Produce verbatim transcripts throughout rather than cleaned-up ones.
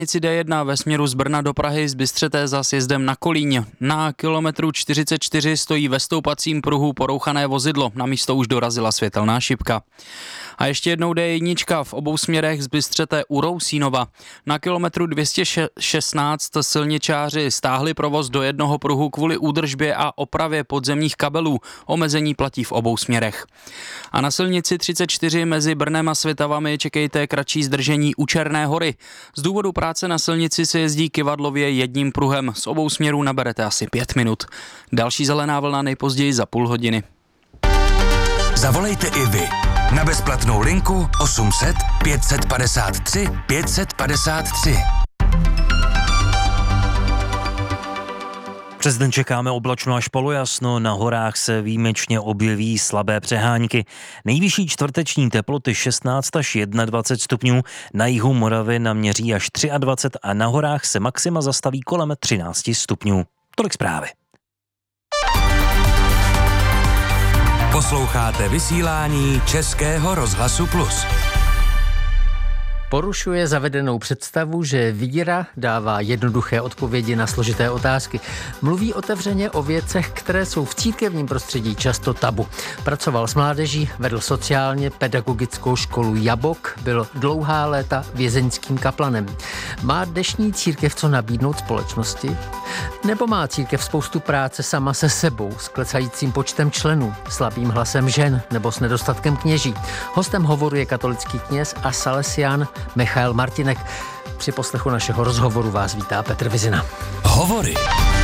D jedna ve směru z Brna do Prahy z Bystřeté za sjezdem na Kolíň. Na kilometru čtyřicet čtyři stojí ve stoupacím pruhu porouchané vozidlo. Na místo už dorazila světelná šipka. A ještě jednou D jedna v obou směrech z Bystřeté u Rousínova. Na kilometru dvě stě šestnáct silničáři stáhli provoz do jednoho pruhu kvůli údržbě a opravě podzemních kabelů. Omezení platí v obou směrech. A na silnici třicet čtyři mezi Brnem a Svitavami čekejte kratší zdržení u Černé Hory. Z důvodu práce na silnici se jezdí kyvadlově jedním pruhem. Z obou směrů naberete asi pět minut. Další zelená vlna nejpozději za půl hodiny. Zavolejte i vy na bezplatnou linku osm set pět set padesát tři pět set padesát tři. Přes den čekáme oblačno až polojasno, na horách se výjimečně objeví slabé přehánky. Nejvyšší čtvrteční teploty šestnáct až dvacet jedna stupňů, na jihu Moravy naměří až dvacet tři a na horách se maxima zastaví kolem třináct stupňů. Tolik zprávy. Posloucháte vysílání Českého rozhlasu Plus. Porušuje zavedenou představu, že víra dává jednoduché odpovědi na složité otázky. Mluví otevřeně o věcech, které jsou v církevním prostředí často tabu. Pracoval s mládeží, vedl sociálně pedagogickou školu Jabok, byl dlouhá léta vězeňským kaplanem. Má dnešní církev co nabídnout společnosti? Nebo má církev spoustu práce sama se sebou, s klesajícím počtem členů, slabým hlasem žen nebo s nedostatkem kněží? Hostem hovoru je katolický kněz a salesián Michael Martinek. Při poslechu našeho rozhovoru vás vítá Petr Vizina. Hovory.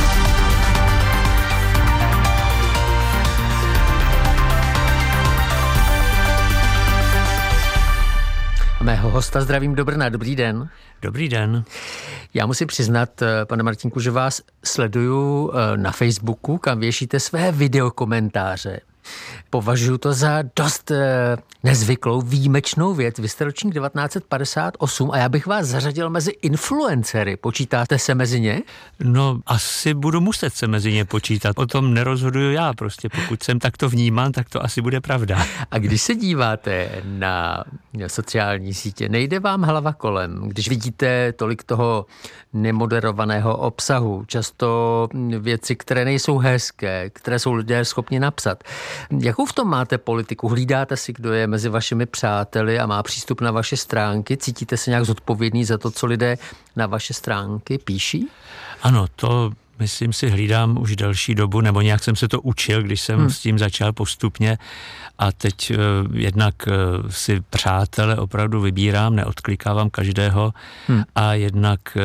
Mého hosta zdravím do Brna. Dobrý den. Dobrý den. Já musím přiznat, pane Martinku, že vás sleduju na Facebooku, kam věšíte své videokomentáře. Považuji to za dost nezvyklou, výjimečnou věc. Vy jste ročník devatenáct set padesát osm a já bych vás zařadil mezi influencery. Počítáte se mezi ně? No, asi budu muset se mezi ně počítat. O tom nerozhoduju já. Prostě pokud jsem takto vnímán, tak to asi bude pravda. A když se díváte na sociální sítě, nejde vám hlava kolem, když vidíte tolik toho nemoderovaného obsahu, často věci, které nejsou hezké, které jsou lidé schopni napsat. Jakou v tom máte politiku? Hlídáte si, kdo je mezi vašimi přáteli a má přístup na vaše stránky? Cítíte se nějak zodpovědný za to, co lidé na vaše stránky píší? Ano, to myslím si hlídám už delší dobu, nebo nějak jsem se to učil, když jsem hmm. s tím začal postupně a teď uh, jednak uh, si přátele opravdu vybírám, neodklikávám každého hmm. a jednak uh,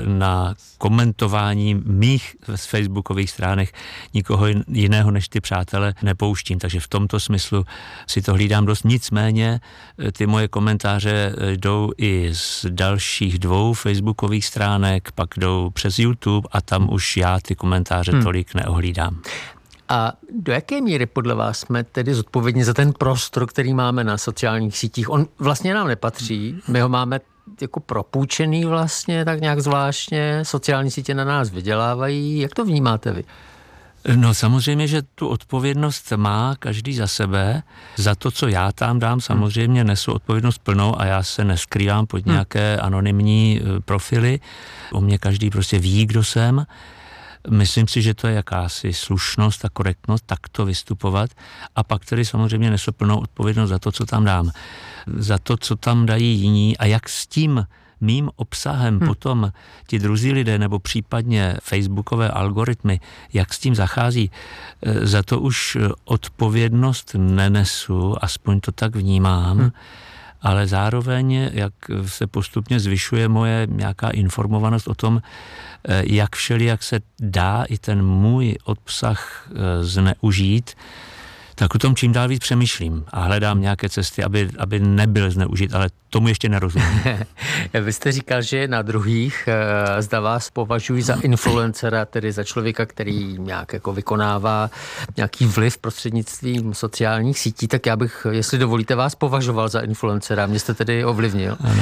na komentování mých z facebookových stránek nikoho jiného než ty přátele nepouštím, takže v tomto smyslu si to hlídám dost. Nicméně ty moje komentáře jdou i z dalších dvou facebookových stránek, pak jdou přes YouTube a tam už já ty komentáře hmm. tolik neohlídám. A do jaké míry podle vás jsme tedy zodpovědní za ten prostor, který máme na sociálních sítích? On vlastně nám nepatří, my ho máme jako propůjčený vlastně, tak nějak zvláštně, sociální sítě na nás vydělávají. Jak to vnímáte vy? No samozřejmě, že tu odpovědnost má každý za sebe. Za to, co já tam dám, samozřejmě nesu odpovědnost plnou a já se neskrývám pod nějaké anonymní profily. O mě každý prostě ví, kdo jsem. Myslím si, že to je jakási slušnost a korektnost takto vystupovat a pak tedy samozřejmě nesu plnou odpovědnost za to, co tam dám. Za to, co tam dají jiní a jak s tím mým obsahem hmm. potom ti druzí lidé nebo případně facebookové algoritmy, jak s tím zachází, za to už odpovědnost nenesu, aspoň to tak vnímám, hmm. ale zároveň, jak se postupně zvyšuje moje nějaká informovanost o tom, jak všelijak se dá i ten můj obsah zneužít, tak o tom čím dál víc přemýšlím a hledám nějaké cesty, aby, aby nebyl zneužit, ale tomu ještě nerozumím. Vy jste říkal, že na druhých zda vás považují za influencera, tedy za člověka, který nějak jako vykonává nějaký vliv prostřednictvím sociálních sítí, tak já bych, jestli dovolíte, vás považoval za influencera. Mě jste tedy ovlivnil. Ano.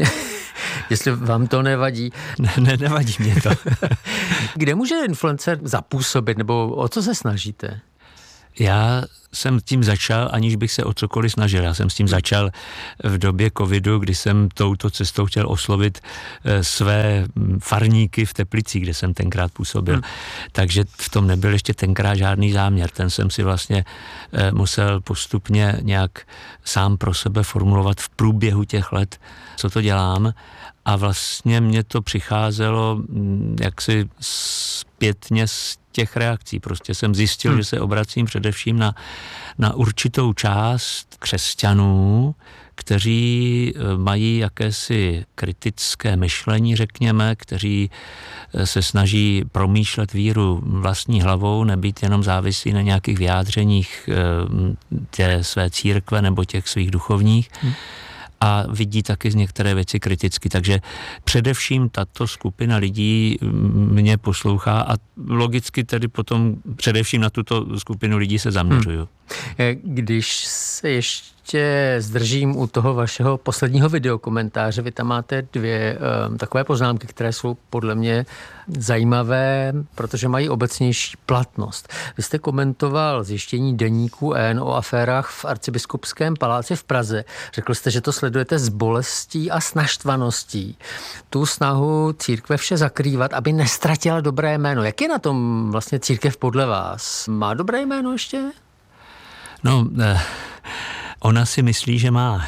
Jestli vám to nevadí. Ne, ne, nevadí mě to. Kde může influencer zapůsobit, nebo o co se snažíte? Já jsem tím začal, aniž bych se o cokoliv snažil. Já jsem s tím začal v době covidu, kdy jsem touto cestou chtěl oslovit své farníky v Teplicích, kde jsem tenkrát působil. Hmm. Takže v tom nebyl ještě tenkrát žádný záměr. Ten jsem si vlastně musel postupně nějak sám pro sebe formulovat v průběhu těch let, co to dělám. A vlastně mě to přicházelo jaksi zpětně z těch reakcí. Prostě jsem zjistil, hmm. že se obracím především na, na určitou část křesťanů, kteří mají jakési kritické myšlení, řekněme, kteří se snaží promýšlet víru vlastní hlavou, nebýt jenom závislí na nějakých vyjádřeních té své církve nebo těch svých duchovních. Hmm. A vidí taky z některé věci kriticky. Takže především tato skupina lidí mě poslouchá a logicky tedy potom především na tuto skupinu lidí se zaměřuju. Hmm. Když se ještě zdržím u toho vašeho posledního videokomentáře, vy tam máte dvě um, takové poznámky, které jsou podle mě zajímavé, protože mají obecnější platnost. Vy jste komentoval zjištění deníku N o aférách v Arcibiskupském paláci v Praze. Řekl jste, že to sledujete s bolestí a s naštvaností. Tu snahu církve vše zakrývat, aby nestratila dobré jméno. Jak je na tom vlastně církev podle vás? Má dobré jméno ještě? No, eh, ona si myslí, že má.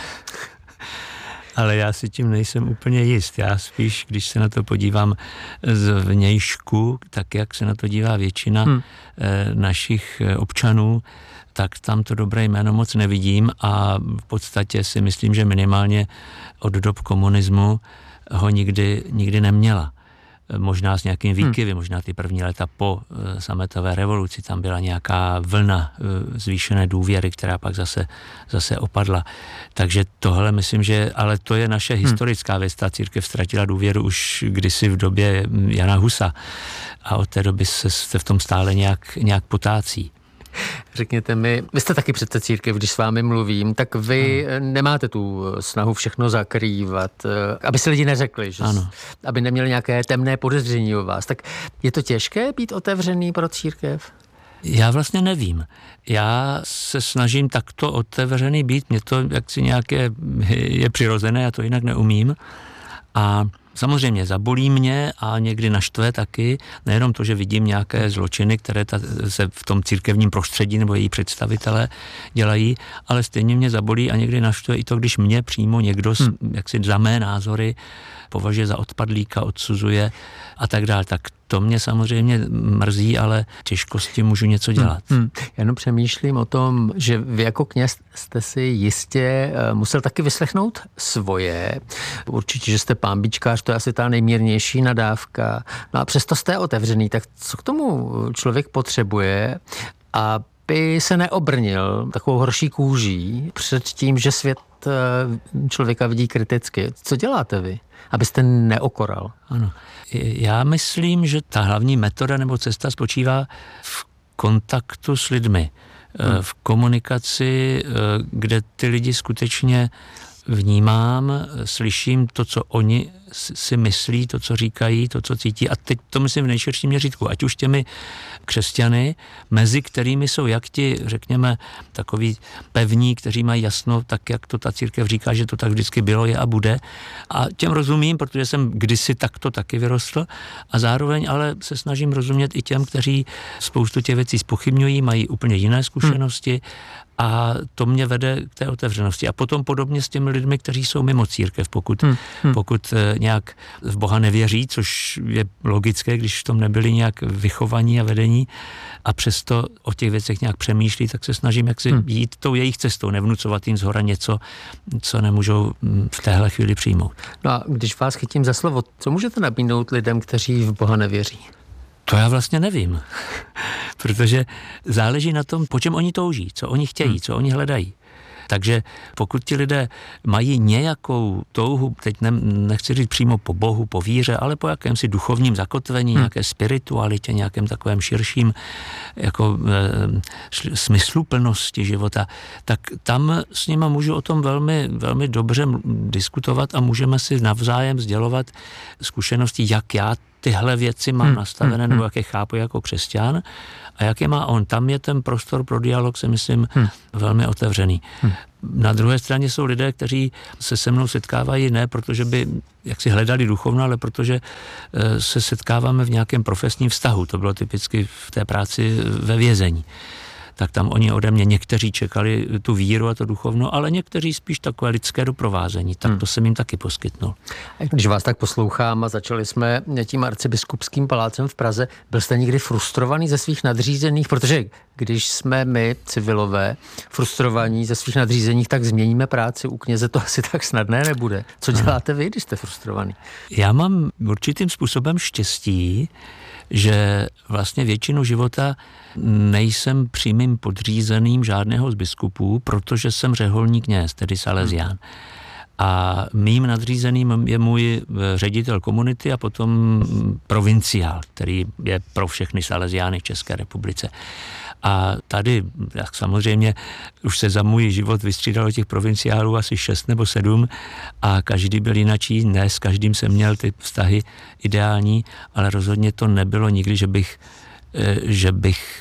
Ale já si tím nejsem úplně jist. Já spíš, když se na to podívám z vnějšku, tak jak se na to dívá většina hmm. eh, našich občanů, tak tam to dobré jméno moc nevidím a v podstatě si myslím, že minimálně od dob komunismu ho nikdy, nikdy neměla. Možná s nějakým výkyvy, hmm. možná ty první léta po e, sametové revoluci, tam byla nějaká vlna e, zvýšené důvěry, která pak zase, zase opadla. Takže tohle myslím, že, ale to je naše hmm. historická věc, ta církev ztratila důvěru už kdysi v době Jana Husa a od té doby se, se v tom stále nějak, nějak potácí. Řekněte mi, vy jste taky přece církev, když s vámi mluvím, tak vy ano. nemáte tu snahu všechno zakrývat, aby si lidi neřekli, že ano. aby neměli nějaké temné podezření o vás. Tak je to těžké být otevřený pro církev? Já vlastně nevím. Já se snažím takto otevřený být, mě to jaksi nějaké je přirozené, já to jinak neumím. A samozřejmě zabolí mě a někdy naštve taky, nejenom to, že vidím nějaké zločiny, které ta, se v tom církevním prostředí nebo její představitelé dělají, ale stejně mě zabolí a někdy naštve i to, když mě přímo někdo hmm. jaksi za mé názory považuje za odpadlíka, odsuzuje a tak dále. Tak to mě samozřejmě mrzí, ale těžko s tím můžu něco dělat. Hmm, hmm. Já jenom přemýšlím o tom, že vy jako kněz jste si jistě musel taky vyslechnout svoje. Určitě, že jste pánbičkář, to je asi ta nejmírnější nadávka. No a přesto jste otevřený, tak co k tomu člověk potřebuje, aby se neobrnil takovou horší kůží před tím, že svět člověka vidí kriticky. Co děláte vy, abyste neokoral? Ano. Já myslím, že ta hlavní metoda nebo cesta spočívá v kontaktu s lidmi, hmm. v komunikaci, kde ty lidi skutečně vnímám, slyším to, co oni si myslí, to, co říkají, to, co cítí. A teď to myslím v nejširším měřítku. Ať už těmi křesťany, mezi kterými jsou jak ti, řekněme, takový pevní, kteří mají jasno, tak jak to ta církev říká, že to tak vždycky bylo, je a bude. A těm rozumím, protože jsem kdysi takto taky vyrostl a zároveň ale se snažím rozumět i těm, kteří spoustu těch věcí zpochybňují, mají úplně jiné zkušenosti hmm. a to mě vede k té otevřenosti. A potom podobně s těmi lidmi, kteří jsou mimo církev, pokud, hmm. pokud nějak v Boha nevěří, což je logické, když v tom nebyli nějak vychovaní a vedení a přesto o těch věcech nějak přemýšlí, tak se snažím jak si hmm. jít tou jejich cestou, nevnucovat jim zhora něco, co nemůžou v téhle chvíli přijmout. No a když vás chytím za slovo, co můžete nabídnout lidem, kteří v Boha nevěří? To já vlastně nevím, protože záleží na tom, po čem oni touží, co oni chtějí, hmm. co oni hledají. Takže pokud ti lidé mají nějakou touhu, teď ne, nechci říct přímo po Bohu, po víře, ale po jakémsi duchovním zakotvení, hmm. nějaké spiritualitě, nějakém takovém širším jako e, smysluplnosti života, tak tam s nima můžu o tom velmi, velmi dobře diskutovat a můžeme si navzájem sdělovat zkušenosti, jak já tyhle věci mám hmm. nastavené, hmm. nebo jak je chápu jako křesťan a jak je má on. Tam je ten prostor pro dialog, si myslím, hmm. velmi otevřený. Hmm. Na druhé straně jsou lidé, kteří se se mnou setkávají ne protože by jak si hledali duchovno, ale protože se setkáváme v nějakém profesním vztahu. To bylo typicky v té práci ve vězení. Tak tam oni ode mě někteří čekali tu víru a to duchovno, ale někteří spíš takové lidské doprovázení. Tak to jsem jim taky poskytnul. Když vás tak poslouchám a začali jsme tím arcibiskupským palácem v Praze, byl jste někdy frustrovaný ze svých nadřízených? Protože když jsme my, civilové, frustrovaní ze svých nadřízených, tak změníme práci. U kněze to asi tak snadné nebude. Co děláte vy, když jste frustrovaný? Já mám určitým způsobem štěstí, že vlastně většinu života nejsem přímým podřízeným žádného z biskupů, protože jsem řeholní kněz, tedy salezián. A mým nadřízeným je můj ředitel komunity a potom provinciál, který je pro všechny saleziány v České republice. A tady, jak samozřejmě, už se za můj život vystřídalo těch provinciálů asi šest nebo sedm a každý byl jinačí, ne, s každým jsem měl ty vztahy ideální, ale rozhodně to nebylo nikdy, že bych že bych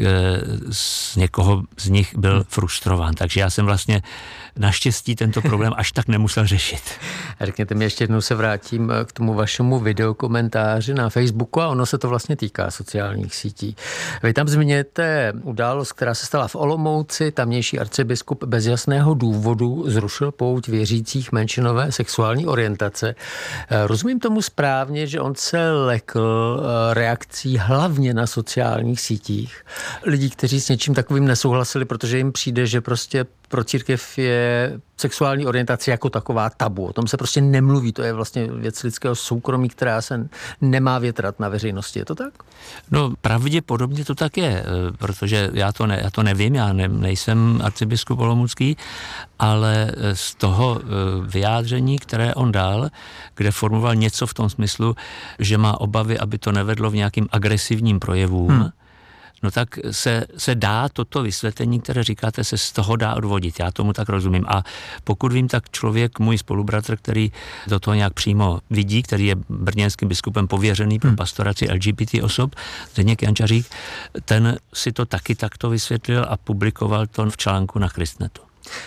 z někoho z nich byl frustrován. Takže já jsem vlastně naštěstí tento problém až tak nemusel řešit. Řekněte mi, ještě jednou se vrátím k tomu vašemu videokomentáři na Facebooku a ono se to vlastně týká sociálních sítí. Vy tam zmiňujete událost, která se stala v Olomouci. Tamnější arcibiskup bez jasného důvodu zrušil pouť věřících menšinové sexuální orientace. Rozumím tomu správně, že on se lekl reakcí hlavně na sociální sítích. Lidí, kteří s něčím takovým nesouhlasili, protože jim přijde, že prostě pro církev je sexuální orientace jako taková tabu. O tom se prostě nemluví. To je vlastně věc lidského soukromí, která se nemá větrat na veřejnosti. Je to tak? No pravděpodobně to tak je, protože já to, ne, já to nevím, já ne, nejsem arcibiskup olomoucký, ale z toho vyjádření, které on dal, kde formoval něco v tom smyslu, že má obavy, aby to nevedlo v nějakým agresivním projevům, hmm. no tak se, se dá toto vysvětlení, které říkáte, se z toho dá odvodit. Já tomu tak rozumím. A pokud vím, tak člověk, můj spolubratr, který do toho nějak přímo vidí, který je brněnským biskupem pověřený pro pastoraci L G B T osob, Zdeněk Jančařík, ten si to taky takto vysvětlil a publikoval to v článku na Christnetu.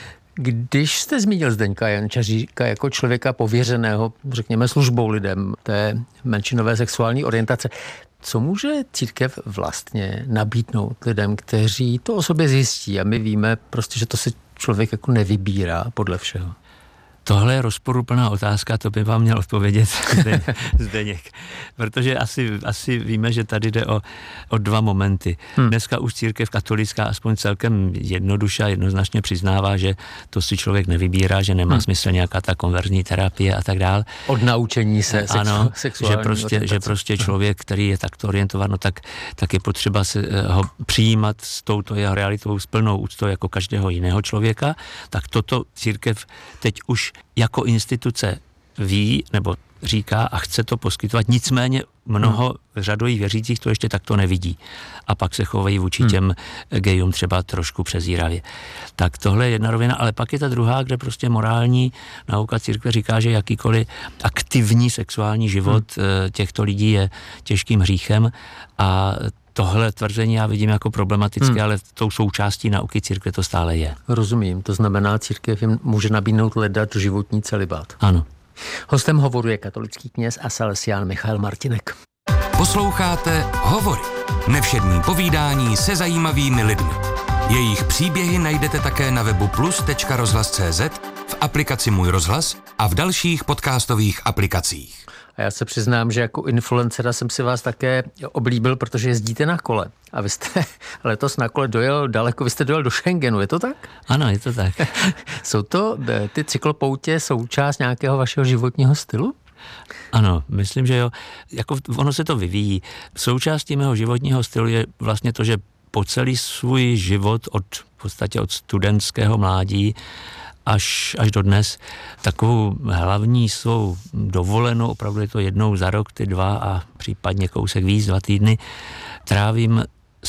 Když jste zmínil Zdeňka Jančaříka jako člověka pověřeného, řekněme, službou lidem té menšinové sexuální orientace, co může církev vlastně nabídnout lidem, kteří to o sobě zjistí? A my víme prostě, že to si člověk jako nevybírá podle všeho. Tohle je rozporuplná otázka, to by vám měl odpovědět Zdeněk. Protože asi, asi víme, že tady jde o, o dva momenty. Hmm. Dneska už církev katolická aspoň celkem jednoduše a jednoznačně přiznává, že to si člověk nevybírá, že nemá hmm. smysl nějaká ta konverzní terapie a tak dál. Od naučení se sexu- ano, sexuální že prostě, že prostě člověk, který je takto orientován, no tak, tak je potřeba se ho přijímat s touto jeho realitou, s plnou úctou jako každého jiného člověka. Tak toto církev teď už jako instituce ví, nebo říká a chce to poskytovat, nicméně mnoho řadových věřících to ještě takto nevidí. A pak se chovají vůči hmm. těm gejům třeba trošku přezíravě. Tak tohle je jedna rovina, ale pak je ta druhá, kde prostě morální nauka církve říká, že jakýkoliv aktivní sexuální život hmm. těchto lidí je těžkým hříchem a tohle tvrzení já vidím jako problematické, hmm. ale tou součástí nauky církve to stále je. Rozumím, to znamená, církev jim může nabídnout hledat životní celibát. Ano. Hostem hovoru je katolický kněz a salesián Michael Martinek. Posloucháte Hovory. Nevšední povídání se zajímavými lidmi. Jejich příběhy najdete také na webu plus tečka rozhlas tečka cé zet, v aplikaci Můj rozhlas a v dalších podcastových aplikacích. A já se přiznám, že jako influencera jsem si vás také oblíbil, protože jezdíte na kole. A vy jste letos na kole dojel daleko, vy jste dojel do Schengenu, je to tak? Ano, je to tak. Jsou to ty cyklopoutě součást nějakého vašeho životního stylu? Ano, myslím, že jo. Jako ono se to vyvíjí. Součástí mého životního stylu je vlastně to, že po celý svůj život od v podstatě od studentského mládí až, až do dnes takovou hlavní svou dovolenou, opravdu je to jednou za rok, ty dva a případně kousek víc, dva týdny, trávím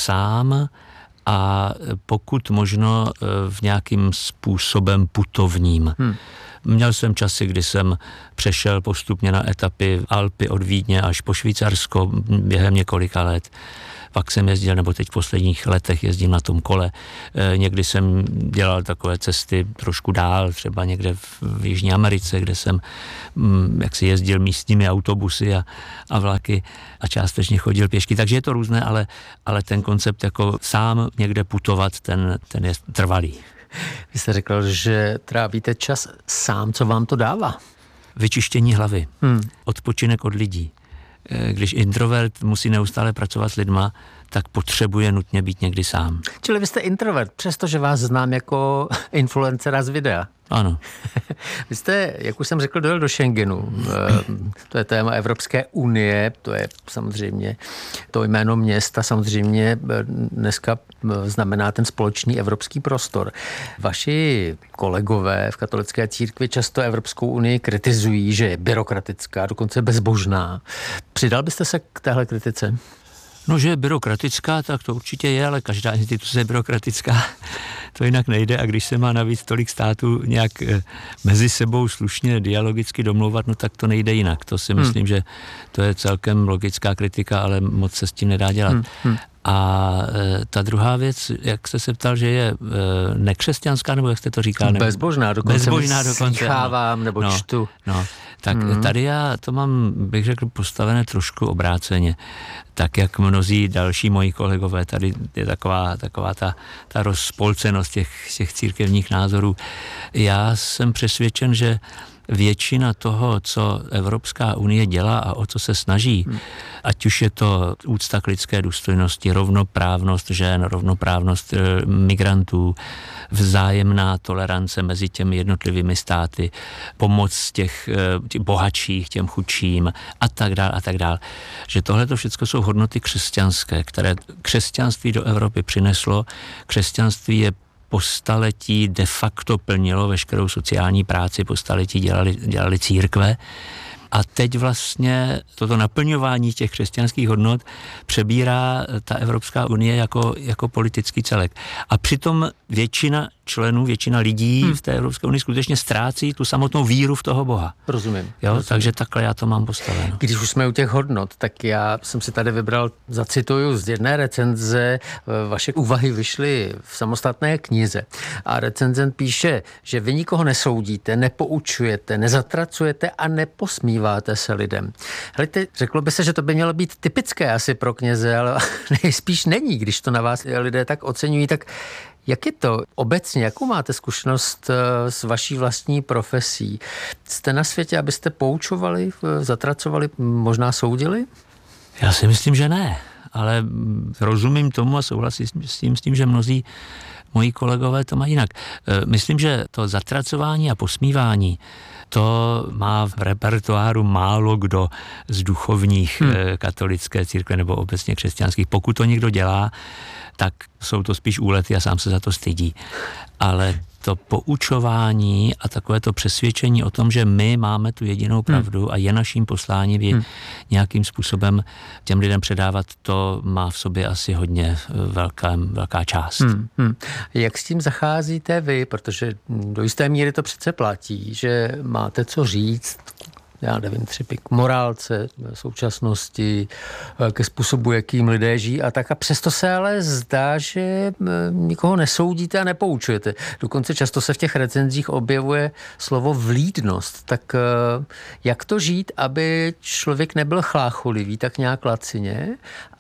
sám a pokud možno v nějakým způsobem putovním. Hmm. Měl jsem časy, kdy jsem přešel postupně na etapy Alpy od Vídně až po Švýcarsko během několika let. Pak jsem jezdil, nebo teď v posledních letech jezdím na tom kole. E, někdy jsem dělal takové cesty trošku dál, třeba někde v, v Jižní Americe, kde jsem mm, jak si jezdil místními autobusy a, a vlaky a částečně chodil pěšky. Takže je to různé, ale, ale ten koncept jako sám někde putovat, ten, ten je trvalý. Vy jste řekl, že trávíte čas sám, co vám to dává? Vyčištění hlavy, Hmm. odpočinek od lidí. Když introvert musí neustále pracovat s lidma, tak potřebuje nutně být někdy sám. Čili vy jste introvert, přestože vás znám jako influencera z videa. Ano. Vy jste, jak už jsem řekl, dojel do Schengenu. To je téma Evropské unie, to je samozřejmě to jméno města, samozřejmě dneska znamená ten společný evropský prostor. Vaši kolegové v katolické církvi často Evropskou unii kritizují, že je byrokratická, dokonce bezbožná. Přidal byste se k téhle kritice? No, že je byrokratická, tak to určitě je, ale každá instituce je byrokratická. To jinak nejde a když se má navíc tolik států nějak mezi sebou slušně dialogicky domlouvat, no tak to nejde jinak. To si myslím, hmm. že to je celkem logická kritika, ale moc se s tím nedá dělat. Hmm. Hmm. A e, ta druhá věc, jak jste se ptal, že je e, nekřesťanská, nebo jak jste to říkal? Nebo, bezbožná, dokonce bezbožná dokonce, slýchávám, no, nebo no, čtu. No, tak hmm. tady já to mám, bych řekl, postavené trošku obráceně. Tak jak mnozí další moji kolegové, tady je taková, taková ta, ta rozpolcenost těch, těch církevních názorů. Já jsem přesvědčen, že většina toho, co Evropská unie dělá a o co se snaží, hmm. ať už je to úcta k lidské důstojnosti, rovnoprávnost žen, rovnoprávnost e, migrantů, vzájemná tolerance mezi těmi jednotlivými státy, pomoc těch, e, těch bohatších, těm chudším a tak dál a tak dál. Že tohle to všechno jsou hodnoty křesťanské, které křesťanství do Evropy přineslo. Křesťanství je po staletí de facto plnilo veškerou sociální práci, po staletí dělali, dělali církve. A teď vlastně toto naplňování těch křesťanských hodnot přebírá ta Evropská unie jako, jako politický celek. A přitom většina členů, většina lidí hmm. v té Evropské unii skutečně ztrácí tu samotnou víru v toho Boha. Rozumím. Jo, rozumím. Takže takhle já to mám postaveno. Když už jsme u těch hodnot, tak já jsem si tady vybral, zacituju z jedné recenze, vaše úvahy vyšly v samostatné knize. A recenzent píše, že vy nikoho nesoudíte, nepoučujete, nezatracujete a neposmíváte se lidem. Helejte, řeklo by se, že to by mělo být typické asi pro kněze, ale nejspíš není, když to na vás lidé tak oceňují, tak jak je to obecně? Jakou máte zkušenost s vaší vlastní profesí? Jste na světě, abyste poučovali, zatracovali, možná soudili? Já si myslím, že ne, ale rozumím tomu a souhlasím s tím, s tím, že mnozí moji kolegové to mají jinak. Myslím, že to zatracování a posmívání, to má v repertoáru málo kdo z duchovních hmm. katolické církve nebo obecně křesťanských. Pokud to někdo dělá, tak jsou to spíš úlety a sám se za to stydí. Ale to poučování a takové to přesvědčení o tom, že my máme tu jedinou pravdu hmm. a je naším posláním ji hmm. nějakým způsobem těm lidem předávat, to má v sobě asi hodně velká, velká část. Hmm. Hmm. Jak s tím zacházíte vy? Protože do jisté míry to přece platí, že máte co říct, já nevím, třeba k morálce současnosti, ke způsobu, jakým lidé žijí a tak. A přesto se ale zdá, že nikoho nesoudíte a nepoučujete. Dokonce často se v těch recenzích objevuje slovo vlídnost. Tak jak to žít, aby člověk nebyl chlácholivý, tak nějak lacině,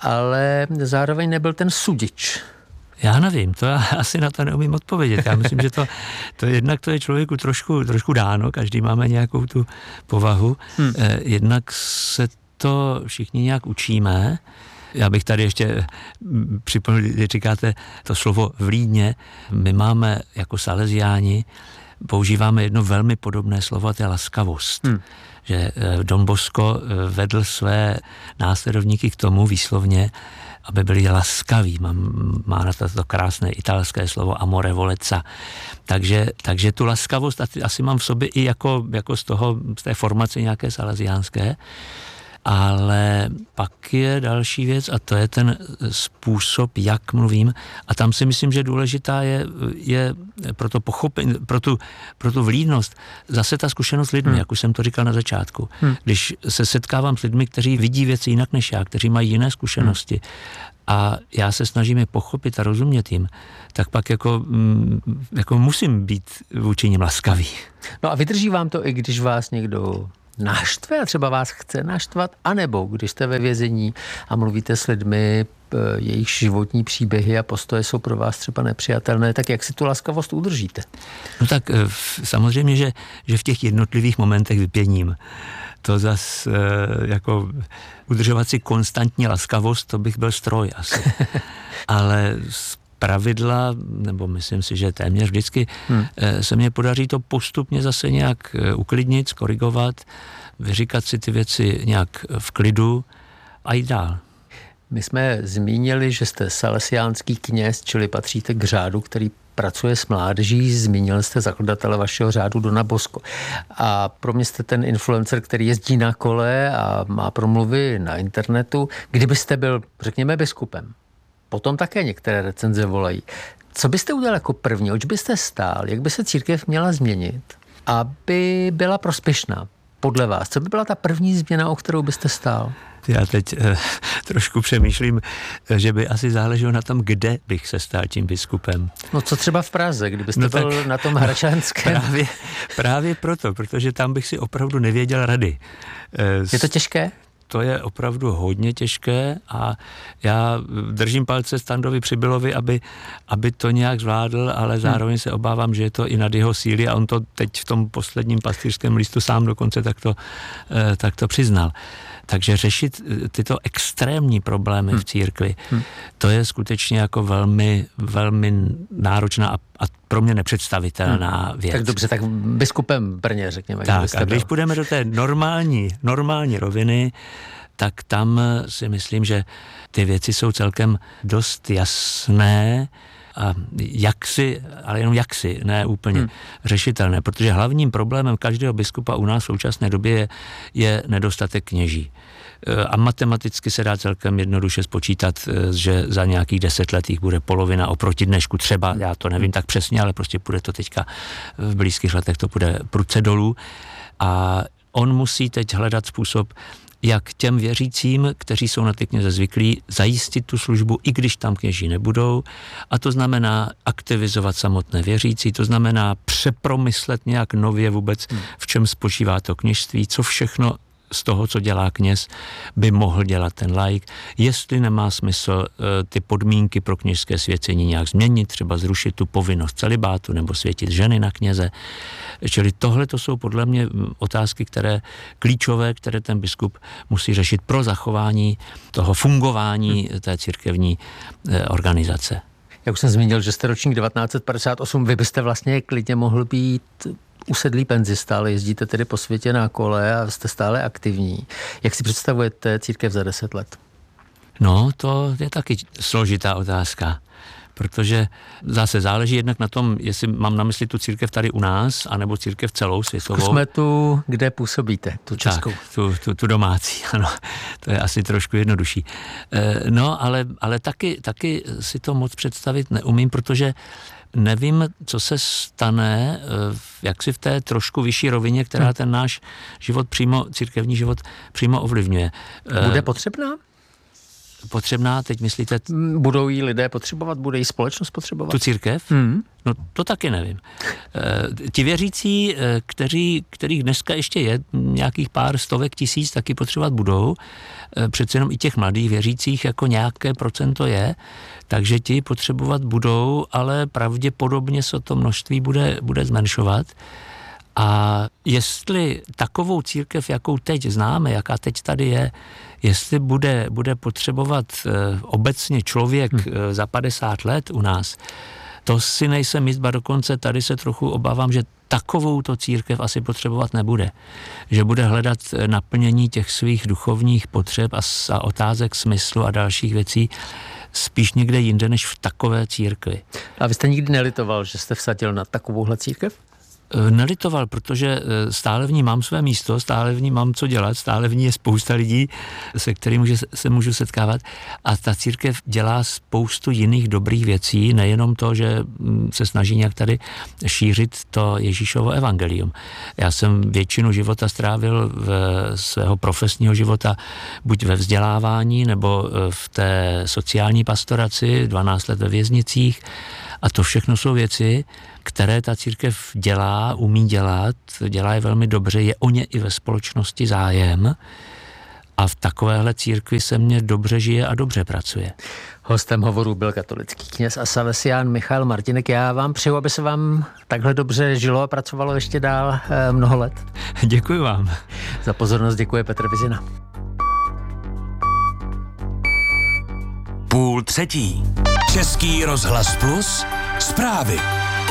ale zároveň nebyl ten sudič? Já nevím, to já asi na to neumím odpovědět. Já myslím, že to, to jednak to je člověku trošku, trošku dáno, každý máme nějakou tu povahu. Hmm. Eh, jednak se to všichni nějak učíme. Já bych tady ještě připomněl, když říkáte to slovo vlídně, my máme jako Salesiáni, používáme jedno velmi podobné slovo, to je laskavost. Hmm. Že Don Bosco vedl své následovníky k tomu výslovně, aby byli laskaví. Má, má na to, to krásné italské slovo amore voleca. Takže, takže tu laskavost asi mám v sobě i jako, jako z toho, z té formace nějaké salesiánské. Ale pak je další věc a to je ten způsob, jak mluvím. A tam si myslím, že důležitá je, je pro to pochopení, pro tu, pro tu vlídnost, zase ta zkušenost s lidmi, hmm. jak už jsem to říkal na začátku. Hmm. Když se setkávám s lidmi, kteří vidí věci jinak než já, kteří mají jiné zkušenosti, hmm. a já se snažím je pochopit a rozumět jim, tak pak jako, jako musím být vůči nim laskavý. No a vydrží vám to, i když vás někdo naštve a třeba vás chce naštvat, anebo když jste ve vězení a mluvíte s lidmi, jejich životní příběhy a postoje jsou pro vás třeba nepřijatelné, tak jak si tu laskavost udržíte? No tak samozřejmě, že, že v těch jednotlivých momentech vypěním. To zas jako udržovat si konstantní laskavost, to bych byl stroj asi. Ale z pravidla, nebo myslím si, že téměř vždycky hmm. se mně podaří to postupně zase nějak uklidnit, skorigovat, vyříkat si ty věci nějak v klidu a jít dál. My jsme zmínili, že jste salesiánský kněz, čili patříte k řádu, který pracuje s mládeží, zmínil jste zakladatele vašeho řádu Dona Bosco. A pro mě jste ten influencer, který jezdí na kole a má promluvy na internetu. Kdybyste byl, řekněme, biskupem, potom také některé recenze volají. Co byste udělal jako první? Oč byste stál? Jak by se církev měla změnit, aby byla prospěšná podle vás? Co by byla ta první změna, o kterou byste stál? Já teď eh, trošku přemýšlím, že by asi záleželo na tom, kde bych se stal tím biskupem. No co třeba v Praze, kdybyste no byl tak, na tom Hračanském? No, právě, právě proto, protože tam bych si opravdu nevěděl rady. Eh, Je to těžké? To je opravdu hodně těžké a já držím palce Standovi Přibylovi, aby, aby to nějak zvládl, ale zároveň se obávám, že je to i nad jeho síly a on to teď v tom posledním pastýřském listu sám dokonce takto, tak to přiznal. Takže řešit tyto extrémní problémy hmm. v církvi, hmm. to je skutečně jako velmi, velmi náročná a, a pro mě nepředstavitelná hmm. věc. Tak dobře, tak biskupem Brně, řekněme. Tak a když půjdeme do té normální, normální roviny, tak tam si myslím, že ty věci jsou celkem dost jasné a jaksi, ale jenom jaksi, ne úplně hmm. řešitelné, protože hlavním problémem každého biskupa u nás v současné době je, je nedostatek kněží. A matematicky se dá celkem jednoduše spočítat, že za nějakých deset let jich bude polovina oproti dnešku třeba, já to nevím tak přesně, ale prostě půjde to teďka v blízkých letech, to půjde prudce dolů a on musí teď hledat způsob, jak těm věřícím, kteří jsou na ty kněze zvyklí, zajistit tu službu, i když tam kněží nebudou. A to znamená aktivizovat samotné věřící, to znamená přepromyslet nějak nově vůbec, v čem spočívá to kněžství, co všechno z toho, co dělá kněz, by mohl dělat ten laik. Jestli nemá smysl e, ty podmínky pro kněžské svěcení nějak změnit, třeba zrušit tu povinnost celibátu nebo světit ženy na kněze. Čili tohle to jsou podle mě otázky, které klíčové, které ten biskup musí řešit pro zachování toho fungování té církevní e, organizace. Jak už jsem zmínil, že jste ročník devatenáct set padesát osm, vy byste vlastně klidně mohl být usedlý penzista, ale jezdíte tedy po světě na kole a jste stále aktivní. Jak si představujete církev za deset let? No, to je taky složitá otázka, protože zase záleží jednak na tom, jestli mám na mysli tu církev tady u nás, anebo církev celou světovou. Zkusme tu, kde působíte, tu českou. Tak, tu, tu, tu domácí, ano, to je asi trošku jednodušší. No, ale, ale taky, taky si to moc představit neumím, protože nevím, co se stane, jak si v té trošku vyšší rovině, která ten náš život přímo, církevní život přímo ovlivňuje. Bude potřebná? Potřebná, teď myslíte? Budou jí lidé potřebovat, bude jí společnost potřebovat? Tu církev? Hmm. No to taky nevím. E, ti věřící, kteří, kterých dneska ještě je nějakých pár stovek tisíc, taky potřebovat budou. E, přece jenom i těch mladých věřících jako nějaké procento je, takže ti potřebovat budou, ale pravděpodobně se to množství bude, bude zmenšovat. A jestli takovou církev, jakou teď známe, jaká teď tady je, jestli bude, bude potřebovat e, obecně člověk hmm. e, za padesát let u nás, to si nejsem jist, ba dokonce tady se trochu obávám, že takovou to církev asi potřebovat nebude. Že bude hledat naplnění těch svých duchovních potřeb a, a otázek smyslu a dalších věcí spíš někde jinde, než v takové církvi. A vy jste nikdy nelitoval, že jste vsadil na takovouhle církev? Nelitoval, protože stále v ní mám své místo, stále v ní mám co dělat, stále v ní je spousta lidí, se kterými se můžu setkávat a ta církev dělá spoustu jiných dobrých věcí, nejenom to, že se snaží nějak tady šířit to Ježíšovo evangelium. Já jsem většinu života strávil v svého profesního života buď ve vzdělávání nebo v té sociální pastoraci, dvanáct let ve věznicích a to všechno jsou věci, které ta církev dělá, umí dělat, dělá je velmi dobře, je o ně i ve společnosti zájem a v takovéhle církvi se mně dobře žije a dobře pracuje. Hostem hovoru byl katolický kněz a salesián Michal Martínek. Já vám přeju, aby se vám takhle dobře žilo a pracovalo ještě dál eh, mnoho let. Děkuji vám. Za pozornost děkuje Petr Vizina. Půl třetí. Český rozhlas Plus. Zprávy.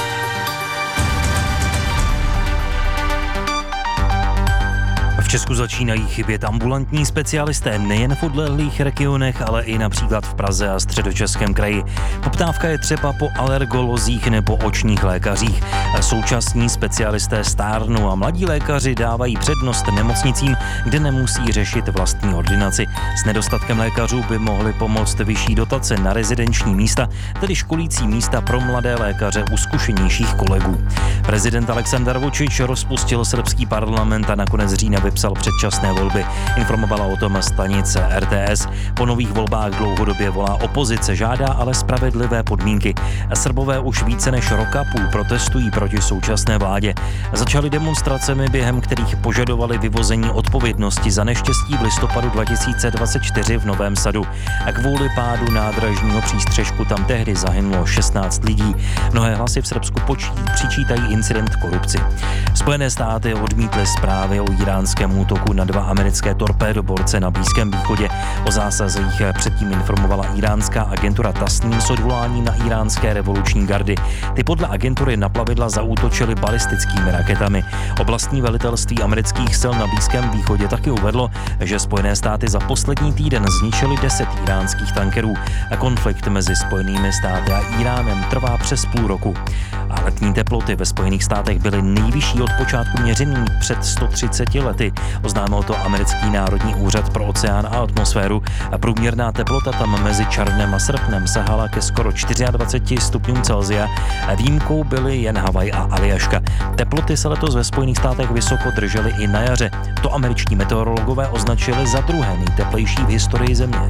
V Česku začínají chybět ambulantní specialisté nejen v odlehlých regionech, ale i například v Praze a Středočeském kraji. Poptávka je třeba po alergolozích nebo očních lékařích. Současní specialisté stárnou a mladí lékaři dávají přednost nemocnicím, kde nemusí řešit vlastní ordinaci. S nedostatkem lékařů by mohly pomoct vyšší dotace na rezidenční místa, tedy školící místa pro mladé lékaře u zkušenějších kolegů. Prezident Aleksandar Vučić rozpustil srbský parlament a nakonec října vypsal předčasné volby. Informovala o tom stanice R T S. Po nových volbách dlouhodobě volá opozice, žádá ale spravedlivé podmínky. Srbové už více než roka půl protestují proti současné vládě. Začaly demonstracemi, během kterých požadovali vyvození odpovědnosti za neštěstí v listopadu dva tisíce dvacet čtyři v Novém Sadu. A kvůli pádu nádražního přístřešku tam tehdy zahynulo šestnáct lidí. Mnohé hlasy v Srbsku počí, přičítají incident korupci. Spojené státy odmítly zprávy o iránském útoku na dva americké torpédoborce na Blízkém východě. O zásazích předtím informovala iránská agentura Tasnim s odvoláním na iránské revoluční gardy. Ty podle agentury na plavidla zaútočily balistickými raketami. Oblastní velitelství amerických sil na Blízkém východě taky uvedlo, že Spojené státy za poslední týden zničily deset iránských tankerů. A konflikt mezi Spojenými státy a Iránem trvá přes půl roku. A letní teploty ve Spojených státech byly nejvyšší od počátku měření před sto třiceti lety. Oznámil to americký Národní úřad pro oceán a atmosféru. A průměrná teplota tam mezi červnem a srpnem sahala ke skoro dvaceti čtyři stupňům Celsia. Výjimkou byly jen Havaj a Aljaška. Teploty se letos ve Spojených státech vysoko držely i na jaře. To američtí meteorologové označili za druhé nejteplejší v historii země.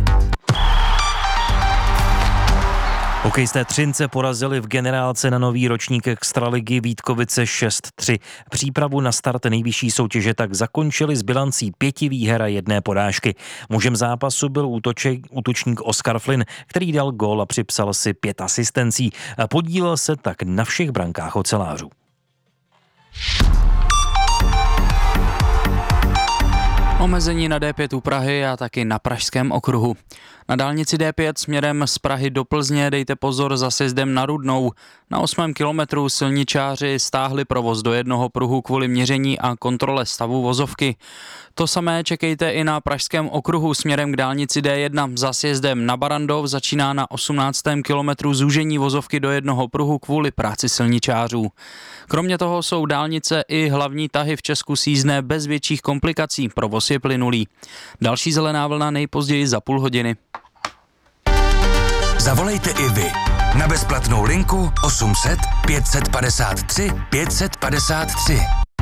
Hokejisté Třince porazili v generálce na nový ročník extraligy Vítkovice šest tři. Přípravu na start nejvyšší soutěže tak zakončili s bilancí pěti výher a jedné porážky. Mužem zápasu byl útoček, útočník Oskar Flynn, který dal gól a připsal si pět asistencí. Podílel se tak na všech brankách ocelářů. Omezení na D pět u Prahy a taky na pražském okruhu. Na dálnici D pět směrem z Prahy do Plzně dejte pozor za sjezdem na Rudnou. Na osmém kilometru silničáři stáhli provoz do jednoho pruhu kvůli měření a kontrole stavu vozovky. To samé čekejte i na pražském okruhu směrem k dálnici D jedna. Za sjezdem na Barandov začíná na osmnáctém kilometru zúžení vozovky do jednoho pruhu kvůli práci silničářů. Kromě toho jsou dálnice i hlavní tahy v Česku sízdné bez větších komplikací. Provoz je plynulý. Další zelená vlna nejpozději za půl hodiny. Zavolejte i vy na bezplatnou linku osm set pět padesát tři pět padesát tři.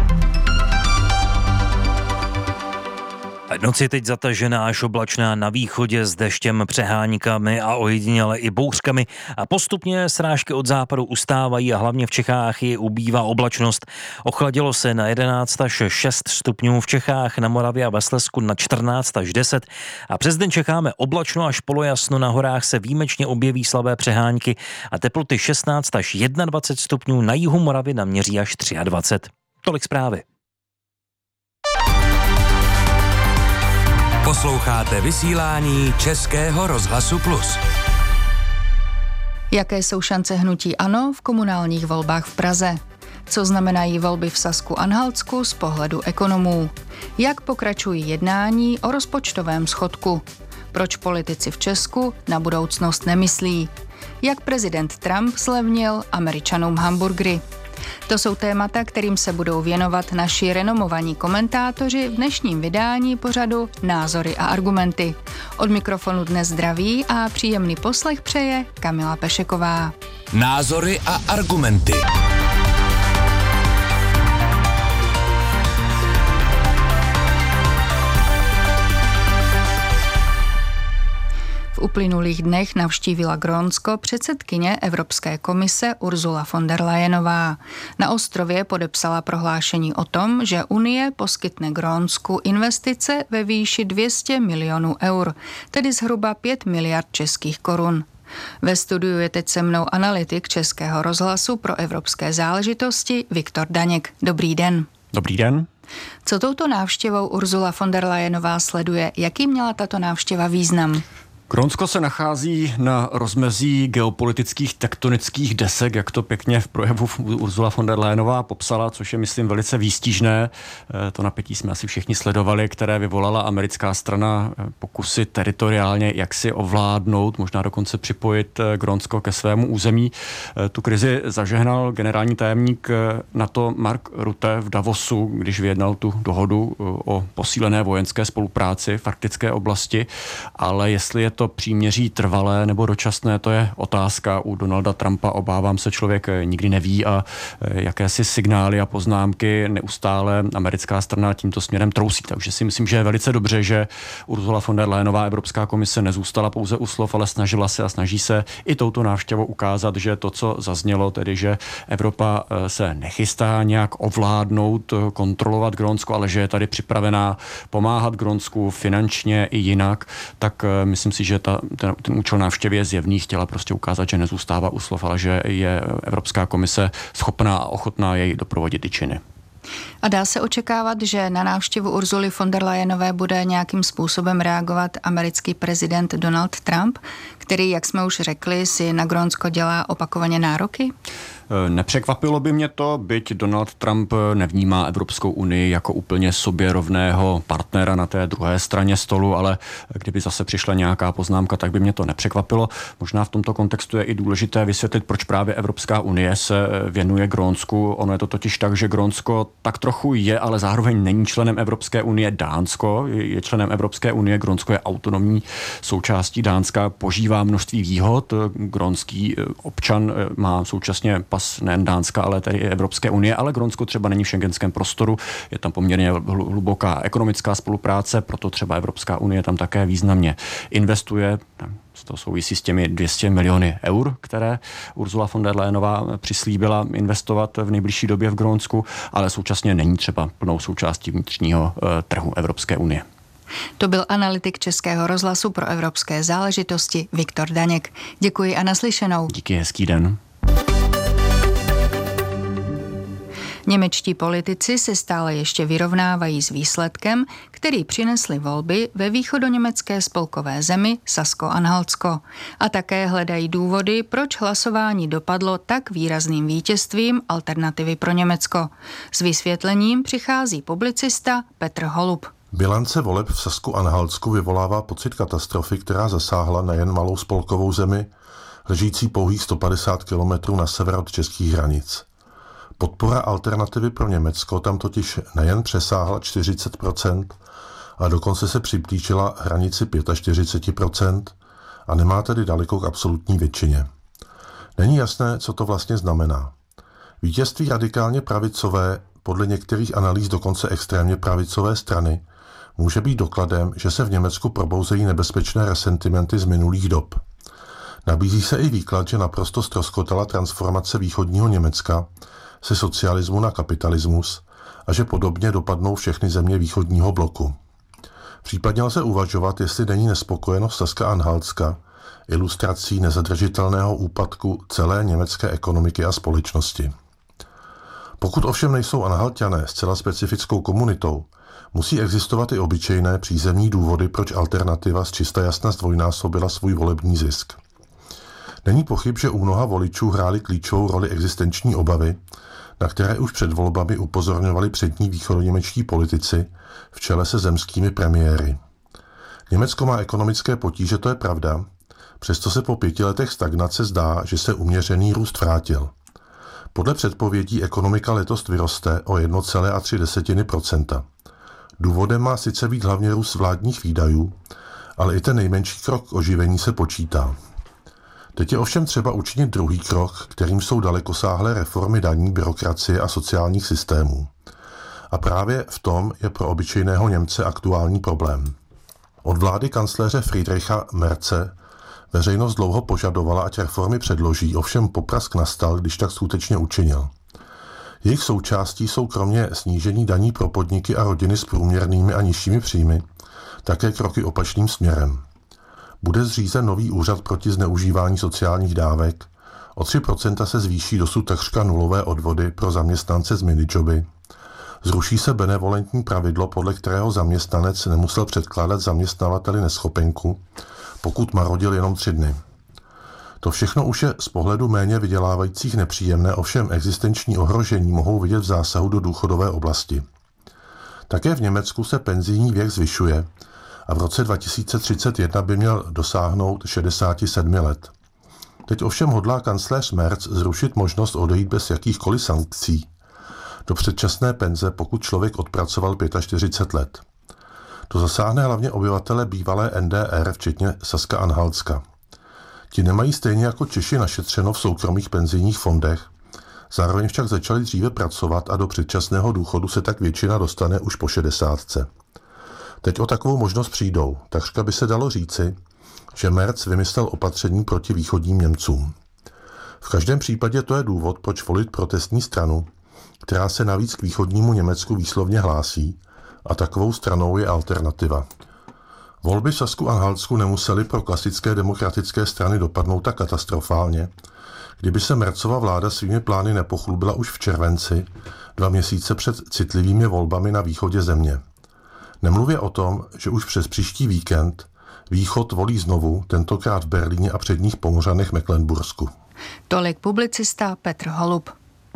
Noc je teď zatažená až oblačná na východě s deštěm, přeháníkami a ojediněle i bouřkami. A postupně srážky od západu ustávají a hlavně v Čechách je ubývá oblačnost. Ochladilo se na jedenáct až šest stupňů v Čechách, na Moravě a ve Slezsku na čtrnáct až deset. A přes den čekáme oblačno až polojasno, na horách se výjimečně objeví slabé přehánky a teploty šestnáct až dvacet jedna stupňů, na jihu Moravy naměří až dvacet tři. Tolik zprávy. Posloucháte vysílání Českého rozhlasu Plus. Jaké jsou šance hnutí ANO v komunálních volbách v Praze? Co znamenají volby v Sasku-Anhaltsku z pohledu ekonomů? Jak pokračují jednání o rozpočtovém schodku? Proč politici v Česku na budoucnost nemyslí? Jak prezident Trump zlevnil Američanům hamburgery? To jsou témata, kterým se budou věnovat naši renomovaní komentátoři v dnešním vydání pořadu Názory a argumenty. Od mikrofonu dnes zdraví a příjemný poslech přeje Kamila Pešeková. Názory a argumenty. V uplynulých dnech navštívila Grónsko předsedkyně Evropské komise Ursula von der Leyenová. Na ostrově podepsala prohlášení o tom, že Unie poskytne Grónsku investice ve výši dvě stě milionů eur, tedy zhruba pět miliard českých korun. Ve studiu je teď se mnou analytik Českého rozhlasu pro evropské záležitosti Viktor Daněk. Dobrý den. Dobrý den. Co touto návštěvou Ursula von der Leyenová sleduje? Jaký měla tato návštěva význam? Grónsko se nachází na rozmezí geopolitických tektonických desek, jak to pěkně v projevu Ursula von der Leyenová popsala, což je, myslím, velice výstižné. To napětí jsme asi všichni sledovali, které vyvolala americká strana pokusy teritoriálně jaksi ovládnout, možná dokonce připojit Grónsko ke svému území. Tu krizi zažehnal generální tajemník NATO Mark Rutte v Davosu, když vyjednal tu dohodu o posílené vojenské spolupráci v arktické oblasti, ale jestli je to příměří trvalé nebo dočasné, to je otázka. U Donalda Trumpa, obávám se, člověk nikdy neví a jakési signály a poznámky neustále americká strana tímto směrem trousí. Takže si myslím, že je velice dobře, že Ursula von der Leyenová, Evropská komise, nezůstala pouze u slov, ale snažila se a snaží se i touto návštěvou ukázat, že to, co zaznělo, tedy že Evropa se nechystá nějak ovládnout, kontrolovat Grónsko, ale že je tady připravená pomáhat Grónsku finančně i jinak, tak myslím si, že ta, ten, ten účel návštěvy je zjevný, chtěla prostě ukázat, že nezůstává u slov, ale že je Evropská komise schopná a ochotná jej doprovodit i činy. A dá se očekávat, že na návštěvu Ursuly von der Leyenové bude nějakým způsobem reagovat americký prezident Donald Trump, který, jak jsme už řekli, si na Grónsko dělá opakovaně nároky? Nepřekvapilo by mě to, byť Donald Trump nevnímá Evropskou unii jako úplně sobě rovného partnera na té druhé straně stolu, ale kdyby zase přišla nějaká poznámka, tak by mě to nepřekvapilo. Možná v tomto kontextu je i důležité vysvětlit, proč právě Evropská unie se věnuje Grónsku. Ono je to totiž tak, že Grónsko tak trochu je, ale zároveň není členem Evropské unie. Dánsko je členem Evropské unie, Grónsko je autonomní součástí Dánska, požívá množství výhod. Grónský občan má současně pas nejen Dánska, ale tedy i Evropské unie, ale Grónsko třeba není v schengenském prostoru, je tam poměrně hluboká ekonomická spolupráce, proto třeba Evropská unie tam také významně investuje. To souvisí s těmi dvě stě miliony eur, které Ursula von der Leyenová přislíbila investovat v nejbližší době v Grónsku, ale současně není třeba plnou součástí vnitřního trhu Evropské unie. To byl analytik Českého rozhlasu pro evropské záležitosti Viktor Daněk. Děkuji a naslyšenou. Díky, hezký den. Němečtí politici se stále ještě vyrovnávají s výsledkem, který přinesly volby ve východoněmecké spolkové zemi Sasko-Anhaltsko. A také hledají důvody, proč hlasování dopadlo tak výrazným vítězstvím Alternativy pro Německo. S vysvětlením přichází publicista Petr Holub. Bilance voleb v Sasku-Anhaltsku vyvolává pocit katastrofy, která zasáhla nejen malou spolkovou zemi, ležící pouhých sto padesát kilometrů na sever od českých hranic. Podpora Alternativy pro Německo tam totiž nejen přesáhla čtyřicet procent, a dokonce se přiblížila hranici čtyřicet pět procent a nemá tedy daleko k absolutní většině. Není jasné, co to vlastně znamená. Vítězství radikálně pravicové, podle některých analýz dokonce extrémně pravicové strany, může být dokladem, že se v Německu probouzejí nebezpečné resentimenty z minulých dob. Nabízí se i výklad, že naprosto ztroskotala transformace východního Německa se socialismu na kapitalismus a že podobně dopadnou všechny země východního bloku. Případně lze uvažovat, jestli není nespokojenost Saska-Anhaltska ilustrací nezadržitelného úpadku celé německé ekonomiky a společnosti. Pokud ovšem nejsou Anhalťané zcela specifickou komunitou, musí existovat i obyčejné přízemní důvody, proč Alternativa z čista jasna zdvojnásobila svůj volební zisk. Není pochyb, že u mnoha voličů hrály klíčovou roli existenční obavy, na které už před volbami upozorňovali přední východoněmečtí politici v čele se zemskými premiéry. Německo má ekonomické potíže, to je pravda, přesto se po pěti letech stagnace zdá, že se uměřený růst vrátil. Podle předpovědí ekonomika letos vyroste o jedna celá tři procenta. Důvodem má sice být hlavně růst vládních výdajů, ale i ten nejmenší krok k oživení se počítá. Teď je ovšem třeba učinit druhý krok, kterým jsou dalekosáhlé reformy daní, byrokracie a sociálních systémů. A právě v tom je pro obyčejného Němce aktuální problém. Od vlády kancléře Friedricha Merze veřejnost dlouho požadovala, ať reformy předloží, ovšem poprask nastal, když tak skutečně učinil. Jejich součástí jsou kromě snížení daní pro podniky a rodiny s průměrnými a nižšími příjmy také kroky opačným směrem. Bude zřízen nový úřad proti zneužívání sociálních dávek, o tři procenta se zvýší dosud takřka nulové odvody pro zaměstnance z minijoby, zruší se benevolentní pravidlo, podle kterého zaměstnanec nemusel předkládat zaměstnavateli neschopenku, pokud marodil jenom tři dny. To všechno už je z pohledu méně vydělávajících nepříjemné, ovšem existenční ohrožení mohou vidět v zásahu do důchodové oblasti. Také v Německu se penzijní věk zvyšuje a v roce dva tisíce třicet jedna by měl dosáhnout šedesáti sedmi let. Teď ovšem hodlá kancléř Merz zrušit možnost odejít bez jakýchkoliv sankcí do předčasné penze, pokud člověk odpracoval čtyřicet pět let. To zasáhne hlavně obyvatele bývalé N D R, včetně Saska-Anhaltska. Ti nemají stejně jako Češi našetřeno v soukromých penzijních fondech, zároveň však začali dříve pracovat a do předčasného důchodu se tak většina dostane už po šedesátce. Teď o takovou možnost přijdou, takřka by se dalo říci, že Merz vymyslel opatření proti východním Němcům. V každém případě to je důvod, proč volit protestní stranu, která se navíc k východnímu Německu výslovně hlásí, a takovou stranou je Alternativa. Volby v Sasku-Anhaltsku nemusely pro klasické demokratické strany dopadnout tak katastrofálně, kdyby se Merzova vláda svými plány nepochlubila už v červenci, dva měsíce před citlivými volbami na východě země. Nemluvě o tom, že už přes příští víkend východ volí znovu, tentokrát v Berlíně a předních Pomořanech Mecklenbursku. Tolik publicista Petr Holub.